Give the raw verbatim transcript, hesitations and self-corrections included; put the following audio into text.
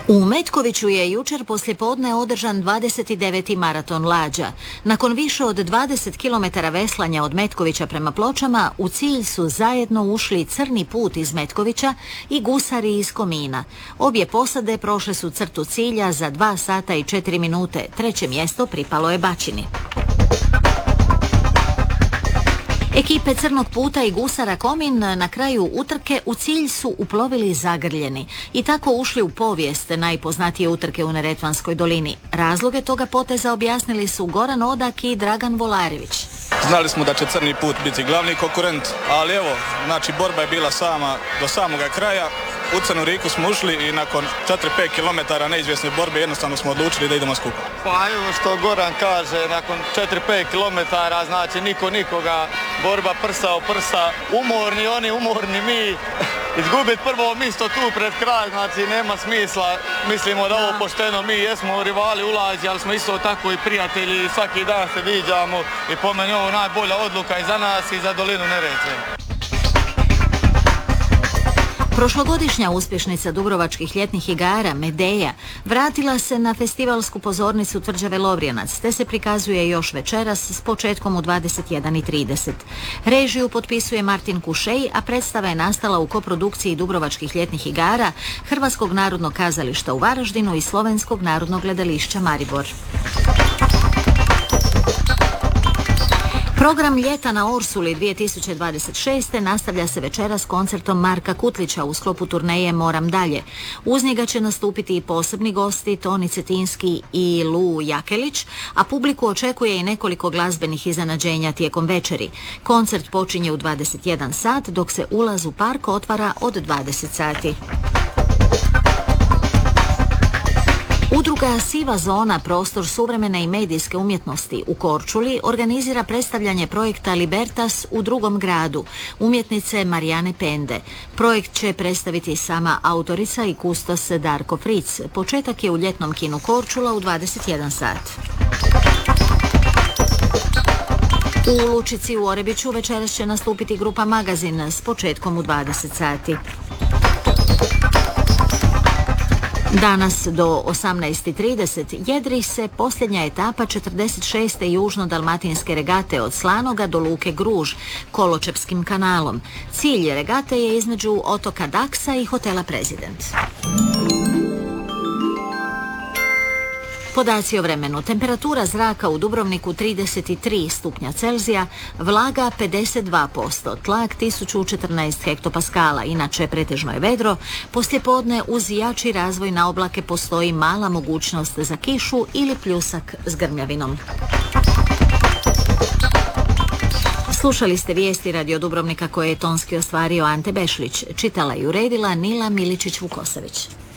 U Metkoviću je jučer poslijepodne održan dvadeset deveti maraton lađa. Nakon više od dvadeset kilometara veslanja od Metkovića prema Pločama, u cilj su zajedno ušli Crni put iz Metkovića i gusari iz Komina. Obje posade prošle su crtu cilja za dva sata i četiri minute. Treće mjesto pripalo je Bačini. Ekipe Crnog puta i gusara Komin na kraju utrke u cilj su uplovili zagrljeni i tako ušli u povijest najpoznatije utrke u Neretvanskoj dolini. Razloge toga poteza objasnili su Goran Odak i Dragan Volarević. Znali smo da će Crni put biti glavni konkurent, ali evo, znači borba je bila sama do samoga kraja. U Crnu Riku smo ušli i nakon četiri pet kilometara neizvjesne borbe jednostavno smo odlučili da idemo skupa. Pa evo što Goran kaže, nakon četiri pet kilometara, znači niko nikoga, borba prsa o prsa, umorni oni, umorni mi. Izgubiti prvo mjesto tu pred kraj, znači nema smisla. Mislimo da ovo pošteno, mi jesmo rivali ulazi, ali smo isto tako i prijatelji, svaki dan se viđamo i po meni ovo najbolja odluka i za nas i za dolinu Neretve. Prošlogodišnja uspješnica dubrovačkih ljetnih igara, Medeja, vratila se na festivalsku pozornicu Tvrđave Lovrijanac, te se prikazuje još večeras s početkom u dvadeset jedan i trideset. Režiju potpisuje Martin Kušej, a predstava je nastala u koprodukciji dubrovačkih ljetnih igara, Hrvatskog narodnog kazališta u Varaždinu i Slovenskog narodnog gledališća Maribor. Program Ljeta na Orsuli dvije tisuće dvadeset šeste. nastavlja se večeras koncertom Marka Kutlića u sklopu turneje Moram dalje. Uz njega će nastupiti i posebni gosti Toni Cetinski i Lu Jakelić, a publiku očekuje i nekoliko glazbenih iznenađenja tijekom večeri. Koncert počinje u dvadeset jedan sat, dok se ulaz u park otvara od dvadeset sati. Udruga Siva zona, prostor suvremene i medijske umjetnosti u Korčuli organizira predstavljanje projekta Libertas u drugom gradu, umjetnice Marijane Pende. Projekt će predstaviti sama autorica i kustos Darko Fric. Početak je u ljetnom kinu Korčula u dvadeset jedan sat. U Lučici u Orebiću večeras će nastupiti grupa Magazin s početkom u dvadeset sati. Danas do osamnaest i trideset jedri se posljednja etapa četrdeset šeste južno-dalmatinske regate od Slanoga do luke Gruž Koločepskim kanalom. Cilj regate je između otoka Daksa i hotela Prezident. Podaci o vremenu. Temperatura zraka u Dubrovniku trideset tri stupnja Celzija, vlaga pedeset dva posto, tlak tisuću četrnaest hektopaskala, inače pretežno je vedro. Poslijepodne uz jači razvoj na oblake postoji mala mogućnost za kišu ili pljusak s grmljavinom. Slušali ste vijesti Radio Dubrovnika koje je tonski ostvario Ante Bešlić. Čitala i uredila Nila Miličić-Vukosavić.